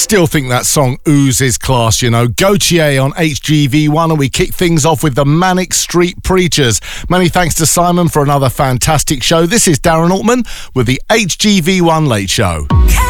still think that song oozes class, you know. Gautier on HGV1, and we kick things off with the Manic Street Preachers. Many thanks to Simon for another fantastic show. This is Darren Altman with the HGV1 Late Show.